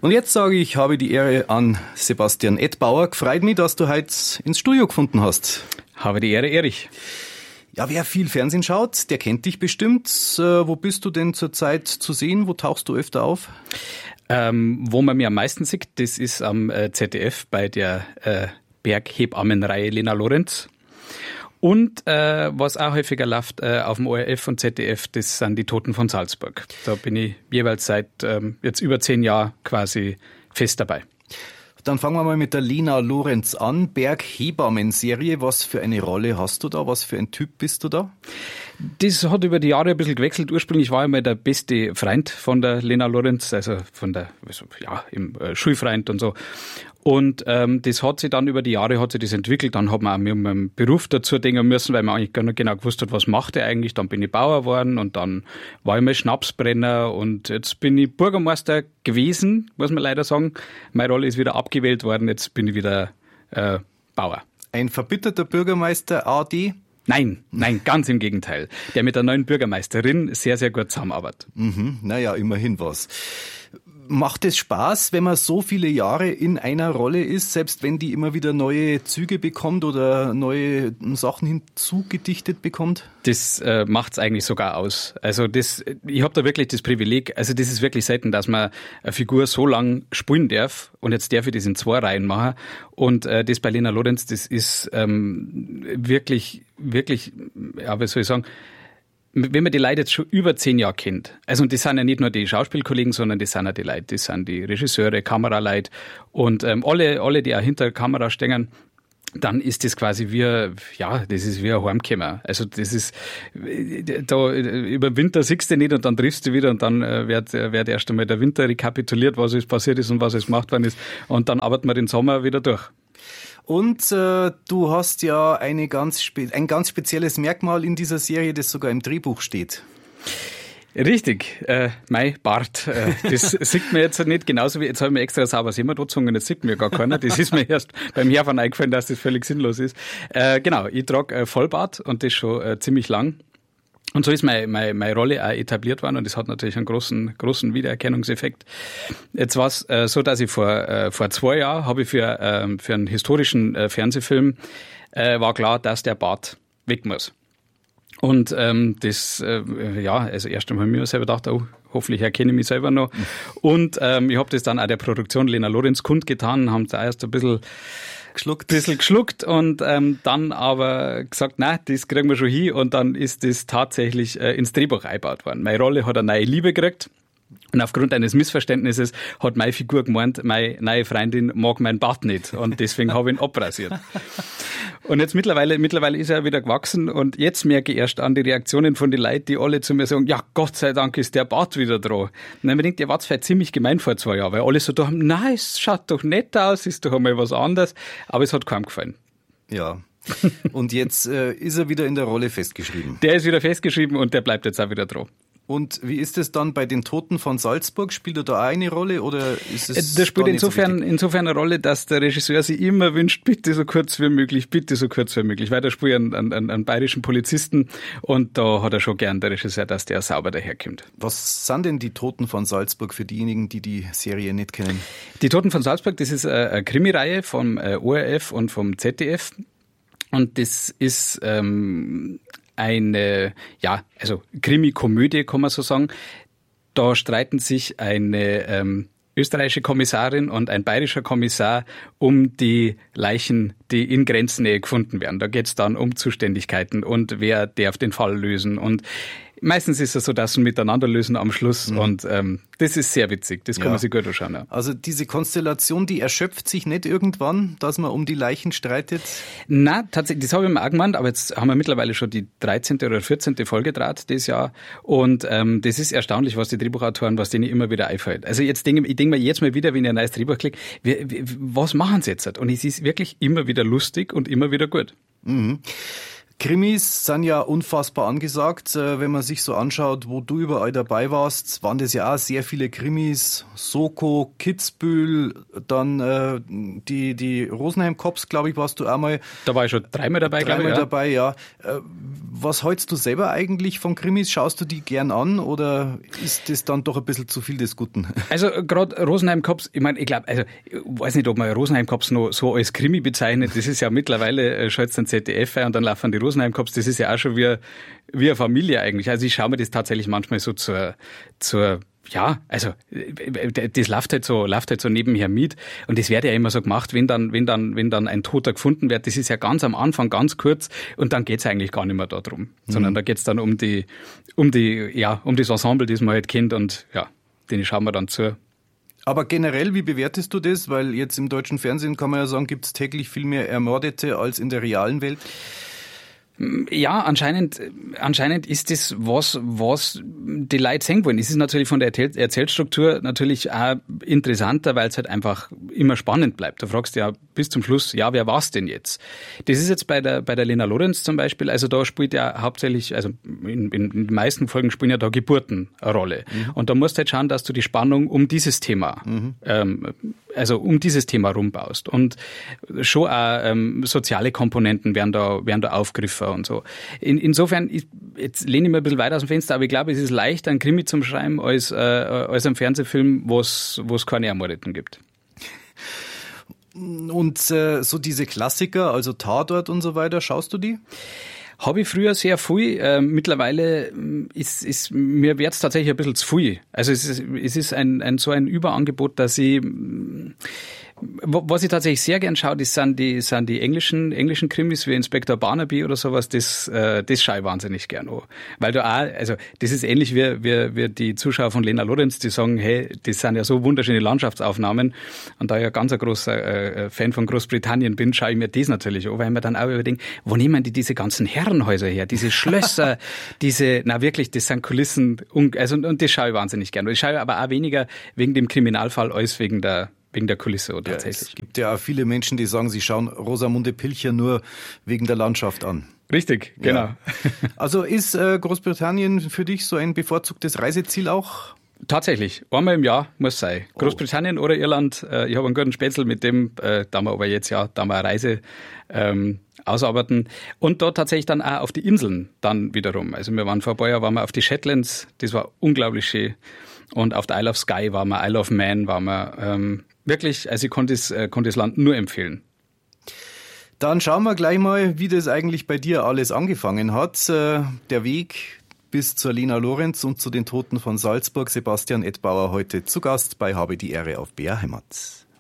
Und jetzt sage ich, habe die Ehre an Sebastian Edbauer. Freut mich, dass du heute ins Studio gefunden hast. Habe die Ehre, Erich. Ja, wer viel Fernsehen schaut, der kennt dich bestimmt. Wo bist du denn zurzeit zu sehen? Wo tauchst du öfter auf? Wo man mir am meisten sieht, das ist am ZDF bei der Berghebammenreihe Lena Lorenz. Und was auch häufiger läuft auf dem ORF und ZDF, das sind die Toten von Salzburg. Da bin ich jeweils seit jetzt über 10 Jahren quasi fest dabei. Dann fangen wir mal mit der Lena Lorenz an. Berghebammen-Serie. Was für eine Rolle hast du da? Was für ein Typ bist du da? Das hat über die Jahre ein bisschen gewechselt. Ursprünglich war ich mal der beste Freund von der Lena Lorenz, also von der, im Schulfreund und so. Und das hat sich dann über die Jahre das entwickelt. Dann hat man auch mit meinem Beruf dazu denken müssen, weil man eigentlich gar nicht genau gewusst hat, was macht er eigentlich. Dann bin ich Bauer geworden und dann war ich mal Schnapsbrenner und jetzt bin ich Bürgermeister gewesen, muss man leider sagen. Meine Rolle ist wieder abgewählt worden, jetzt bin ich wieder Bauer. Ein verbitterter Bürgermeister AD? Nein, ganz im Gegenteil. Der mit der neuen Bürgermeisterin sehr, sehr gut zusammenarbeitet. Naja, immerhin was. Macht es Spaß, wenn man so viele Jahre in einer Rolle ist, selbst wenn die immer wieder neue Züge bekommt oder neue Sachen hinzugedichtet bekommt? Das macht's eigentlich sogar aus. Also ich habe da wirklich das Privileg, also das ist wirklich selten, dass man eine Figur so lang spielen darf und jetzt darf ich das in 2 Reihen machen und das bei Lena Lorenz, das ist wirklich, ja, wie soll ich sagen, wenn man die Leute jetzt schon über 10 Jahre kennt, also und das sind ja nicht nur die Schauspielkollegen, sondern das sind ja die Leute, das sind die Regisseure, Kameraleute und alle, die auch hinter der Kamera stehen, dann ist das quasi das ist wie ein Heimkommen. Also das ist, da über den Winter siehst du nicht und dann triffst du wieder und dann wird erst einmal der Winter rekapituliert, was es passiert ist und was es gemacht worden ist und dann arbeiten wir den Sommer wieder durch. Und du hast ja ein ganz spezielles Merkmal in dieser Serie, das sogar im Drehbuch steht. Richtig, mein Bart, das sieht mir jetzt nicht genauso wie, jetzt habe ich mir extra sauber Semmer gezogen, jetzt sieht mir gar keiner, das ist mir erst beim Herfahren eingefallen, dass das völlig sinnlos ist. Genau, ich trage Vollbart und das schon ziemlich lang. Und so ist meine Rolle auch etabliert worden und das hat natürlich einen großen Wiedererkennungseffekt. Jetzt war es so, dass ich vor 2 Jahren habe ich für einen historischen Fernsehfilm war klar, dass der Bart weg muss. Und also erst einmal mir selber gedacht, hoffentlich erkenne ich mich selber noch. Und ich habe das dann auch der Produktion Lena Lorenz kundgetan, haben da erst ein bisschen geschluckt und dann aber gesagt, nein, das kriegen wir schon hin und dann ist das tatsächlich ins Drehbuch eingebaut worden. Meine Rolle hat eine neue Liebe gekriegt. Und aufgrund eines Missverständnisses hat meine Figur gemeint, meine neue Freundin mag meinen Bart nicht. Und deswegen habe ich ihn abrasiert. Und jetzt mittlerweile ist er wieder gewachsen. Und jetzt merke ich erst an die Reaktionen von den Leuten, die alle zu mir sagen, ja, Gott sei Dank ist der Bart wieder dran. Und dann habe ich gedacht, ihr wart vielleicht ziemlich gemein vor 2 Jahren, weil alle so da haben, nein, es schaut doch nett aus, ist doch einmal was anderes. Aber es hat keinem gefallen. Ja. Und jetzt ist er wieder in der Rolle festgeschrieben. Der ist wieder festgeschrieben und der bleibt jetzt auch wieder dran. Und wie ist es dann bei den Toten von Salzburg? Spielt er da auch eine Rolle oder ist es? Das spielt insofern eine Rolle, dass der Regisseur sich immer wünscht, bitte so kurz wie möglich, weil da spielt einen bayerischen Polizisten und da hat er schon gern, der Regisseur, dass der sauber daherkommt. Was sind denn die Toten von Salzburg für diejenigen, die die Serie nicht kennen? Die Toten von Salzburg, das ist eine Krimireihe vom ORF und vom ZDF und das ist eine, Krimi-Komödie, kann man so sagen. Da streiten sich eine österreichische Kommissarin und ein bayerischer Kommissar um die Leichen, die in Grenznähe gefunden werden. Da geht es dann um Zuständigkeiten und wer darf den Fall lösen. Und meistens ist es so, dass sie miteinander lösen am Schluss und das ist sehr witzig, das kann man sich gut anschauen. Ja. Also diese Konstellation, die erschöpft sich nicht irgendwann, dass man um die Leichen streitet? Nein, tatsächlich, das habe ich mir auch gemeint, aber jetzt haben wir mittlerweile schon die 13. oder 14. Folge draht dieses Jahr und das ist erstaunlich, was die Drehbuchautoren, was denen immer wieder einfällt. Also ich denke mir jetzt mal wieder, wenn ich ein neues Drehbuch kriege, was machen sie jetzt? Und es ist wirklich immer wieder lustig und immer wieder gut. Mhm. Krimis sind ja unfassbar angesagt. Wenn man sich so anschaut, wo du überall dabei warst, waren das ja auch sehr viele Krimis. Soko, Kitzbühel, dann die Rosenheim Cops, glaube ich, warst du einmal. Da war ich schon dreimal dabei, glaube ich. Dreimal dabei, ja. Was hältst du selber eigentlich von Krimis? Schaust du die gern an oder ist das dann doch ein bisschen zu viel des Guten? Also gerade Rosenheim Cops, ich meine, ich glaube, also ich weiß nicht, ob man Rosenheim Cops noch so als Krimi bezeichnet. Das ist ja mittlerweile schaltet dann ZDF ein und dann laufen die Rosenheim Cops. Das ist ja auch schon wie eine Familie eigentlich. Also ich schaue mir das tatsächlich manchmal so zur ja, also das läuft halt so nebenher mit und das wird ja immer so gemacht, wenn dann ein Toter gefunden wird, das ist ja ganz am Anfang, ganz kurz und dann geht's eigentlich gar nicht mehr darum, sondern da geht's dann um das Ensemble, das man halt kennt und ja, denen schauen wir dann zu. Aber generell, wie bewertest du das? Weil jetzt im deutschen Fernsehen kann man ja sagen, gibt's täglich viel mehr Ermordete als in der realen Welt. Ja, anscheinend ist das was die Leute sehen wollen. Es ist natürlich von der Erzählstruktur natürlich auch interessanter, weil es halt einfach immer spannend bleibt. Du fragst ja bis zum Schluss, ja, wer war's denn jetzt? Das ist jetzt bei der Lena Lorenz zum Beispiel, also da spielt ja hauptsächlich, also in den meisten Folgen spielen ja da Geburten eine Rolle. Und da musst du halt schauen, dass du die Spannung um dieses Thema, um dieses Thema rumbaust. Und schon auch soziale Komponenten werden da aufgegriffen und so. Insofern, jetzt lehne ich mir ein bisschen weiter aus dem Fenster, aber ich glaube, es ist leichter, einen Krimi zu schreiben, als einen Fernsehfilm, wo es keine Ermordeten gibt. Und so diese Klassiker, also Tatort und so weiter, schaust du die? Habe ich früher sehr viel. Mittlerweile ist mir wird's tatsächlich ein bisschen zu viel. Also es ist so ein Überangebot, dass ich was ich tatsächlich sehr gern schaue, das sind die englischen Krimis wie Inspector Barnaby oder sowas, das schaue ich wahnsinnig gern an. Weil du auch, also das ist ähnlich wie die Zuschauer von Lena Lorenz, die sagen, hey, das sind ja so wunderschöne Landschaftsaufnahmen. Und da ich ja ganz ein großer Fan von Großbritannien bin, schaue ich mir das natürlich an, weil ich mir dann auch überdenke, wo nehmen die diese ganzen Herrenhäuser her, diese Schlösser, das sind Kulissen, und das schaue ich wahnsinnig gern. Ich schaue aber auch weniger wegen dem Kriminalfall als wegen der Kulisse tatsächlich. Es gibt ja auch viele Menschen, die sagen, sie schauen Rosamunde Pilcher nur wegen der Landschaft an. Richtig, genau. Ja. Also ist Großbritannien für dich so ein bevorzugtes Reiseziel auch? Tatsächlich, einmal im Jahr muss sein. Großbritannien oder Irland. Ich habe einen guten Spätzl mit dem, da wir aber jetzt da wir eine Reise ausarbeiten. Und dort tatsächlich dann auch auf die Inseln dann wiederum. Also wir waren vor ein paar Jahren auf die Shetlands, das war unglaublich schön. Und auf der Isle of Skye waren wir, Isle of Man waren wir. Wirklich, also ich konnte das Land nur empfehlen. Dann schauen wir gleich mal, wie das eigentlich bei dir alles angefangen hat. Der Weg bis zur Lena Lorenz und zu den Toten von Salzburg. Sebastian Edbauer heute zu Gast bei Habe die Ehre auf BR Heimat.